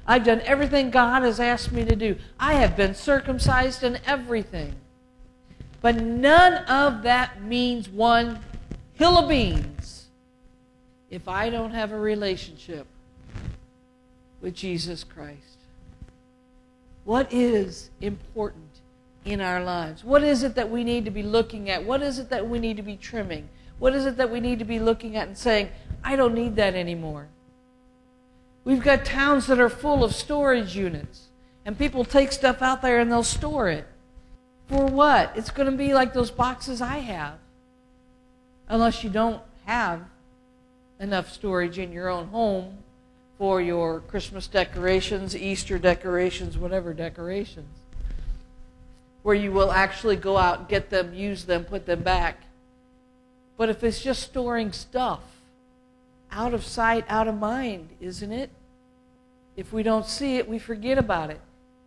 I've done everything God has asked me to do. I have been circumcised in everything. But none of that means one hill of beans if I don't have a relationship with Jesus Christ. What is important in our lives? What is it that we need to be looking at? What is it that we need to be trimming? What is it that we need to be looking at and saying, I don't need that anymore? We've got towns that are full of storage units, and people take stuff out there and they'll store it. For what? It's going to be like those boxes I have. Unless you don't have enough storage in your own home for your Christmas decorations, Easter decorations, whatever decorations, where you will actually go out, get them, use them, put them back. But if it's just storing stuff, out of sight, out of mind, isn't it? If we don't see it, we forget about it.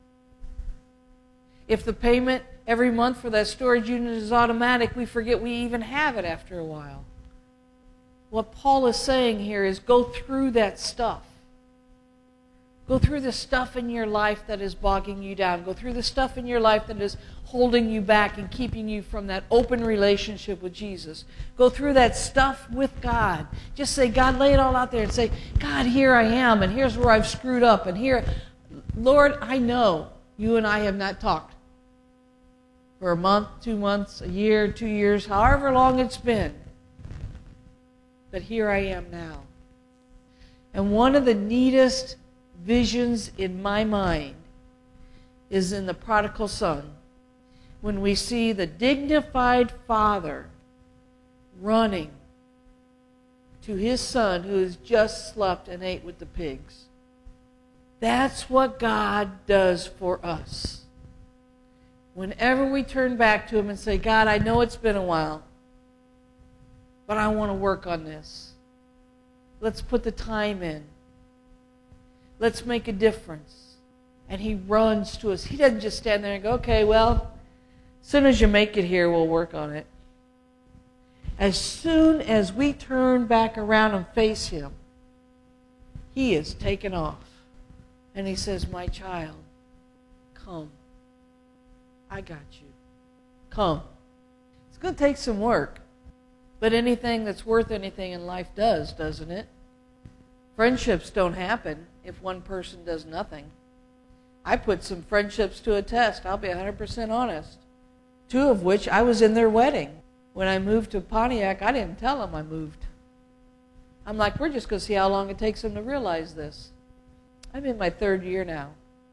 If the payment every month for that storage unit is automatic, we forget we even have it after a while. What Paul is saying here is go through that stuff. Go through the stuff in your life that is bogging you down. Go through the stuff in your life that is holding you back and keeping you from that open relationship with Jesus. Go through that stuff with God. Just say, God, lay it all out there and say, God, here I am, and here's where I've screwed up, and here, Lord, I know you and I have not talked for a month, 2 months, a year, 2 years, however long it's been. But here I am now. And one of the neatest visions in my mind is in the prodigal son, when we see the dignified father running to his son who has just slept and ate with the pigs. That's what God does for us. Whenever we turn back to him and say, God, I know it's been a while, but I want to work on this. Let's put the time in. Let's make a difference. And he runs to us. He doesn't just stand there and go, okay, well, as soon as you make it here, we'll work on it. As soon as we turn back around and face him, he is taken off. And he says, my child, come. I got you. Come. It's going to take some work. But anything that's worth anything in life does, doesn't it? Friendships don't happen if one person does nothing. I put some friendships to a test. I'll be 100% honest. 2 of which I was in their wedding. When I moved to Pontiac, I didn't tell them I moved. I'm like, we're just going to see how long it takes them to realize this. I'm in my 3rd year now.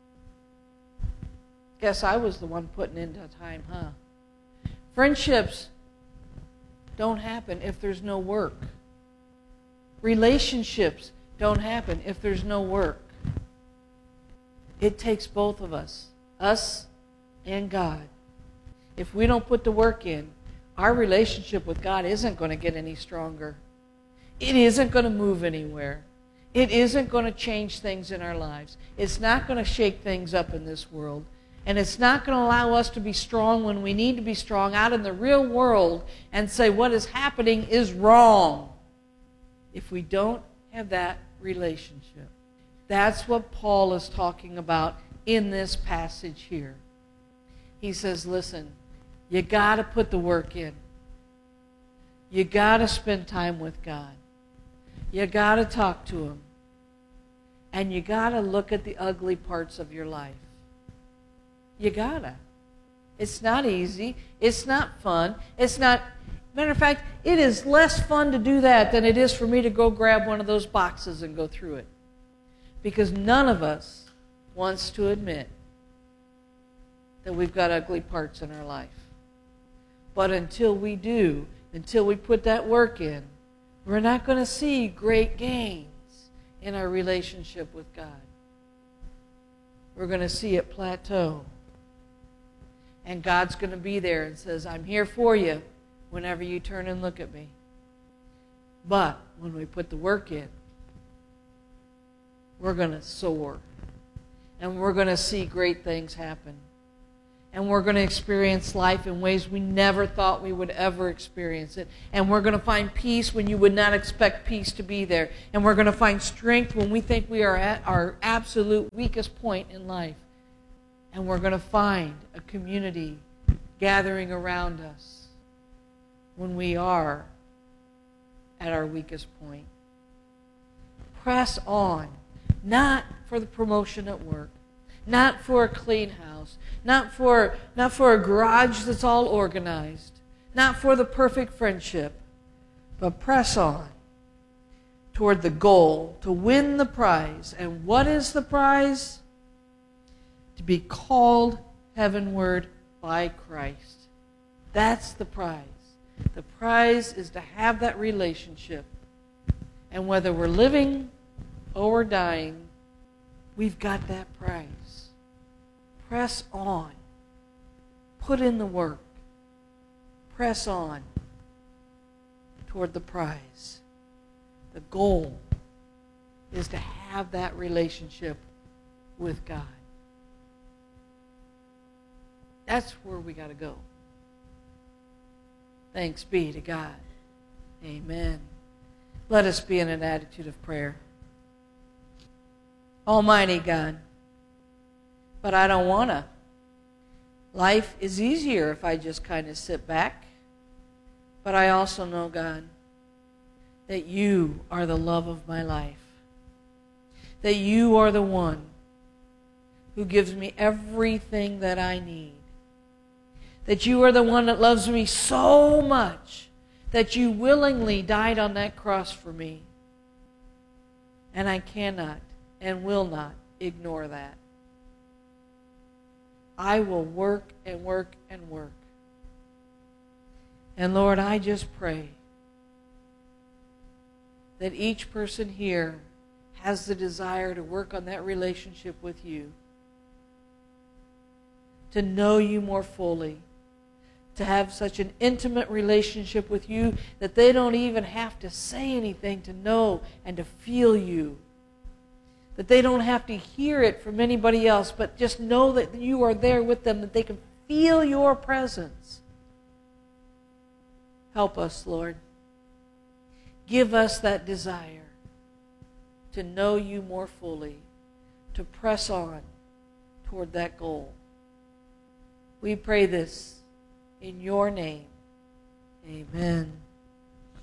Guess I was the one putting in the time, huh? Friendships don't happen if there's no work. Relationships don't happen if there's no work. It takes both of us and God. If we don't put the work in, our relationship with God isn't going to get any stronger. It isn't going to move anywhere. It isn't going to change things in our lives. It's not going to shake things up in this world. And it's not going to allow us to be strong when we need to be strong out in the real world and say what is happening is wrong if we don't have that relationship. That's what Paul is talking about in this passage here. He says, listen, you got to put the work in. You got to spend time with God. You got to talk to him. And you got to look at the ugly parts of your life. You gotta. It's not easy. It's not fun. It's not... Matter of fact, it is less fun to do that than it is for me to go grab one of those boxes and go through it. Because none of us wants to admit that we've got ugly parts in our life. But until we do, until we put that work in, we're not going to see great gains in our relationship with God. We're going to see it plateau. And God's going to be there and says, I'm here for you whenever you turn and look at me. But when we put the work in, we're going to soar. And we're going to see great things happen. And we're going to experience life in ways we never thought we would ever experience it. And we're going to find peace when you would not expect peace to be there. And we're going to find strength when we think we are at our absolute weakest point in life. And we're going to find a community gathering around us when we are at our weakest point. Press on, not for the promotion at work, not for a clean house, not for a garage that's all organized, not for the perfect friendship, but press on toward the goal to win the prize. And what is the prize? To be called heavenward by Christ. That's the prize. The prize is to have that relationship. And whether we're living or we're dying, we've got that prize. Press on. Put in the work. Press on toward the prize. The goal is to have that relationship with God. That's where we got to go. Thanks be to God. Amen. Let us be in an attitude of prayer. Almighty God, but I don't want to. Life is easier if I just kind of sit back. But I also know, God, that you are the love of my life. That you are the one who gives me everything that I need. That you are the one that loves me so much that you willingly died on that cross for me. And I cannot and will not ignore that. I will work and work and work. And Lord, I just pray that each person here has the desire to work on that relationship with you, to know you more fully, to have such an intimate relationship with you that they don't even have to say anything to know and to feel you. That they don't have to hear it from anybody else, but just know that you are there with them, that they can feel your presence. Help us, Lord. Give us that desire to know you more fully, to press on toward that goal. We pray this in your name. Amen.